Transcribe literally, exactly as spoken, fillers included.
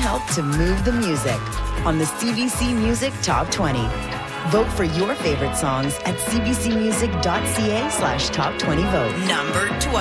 help to move the music on the C B C Music Top twenty. Vote for your favorite songs at cbcmusic.ca slash top 20 vote. Number twelve.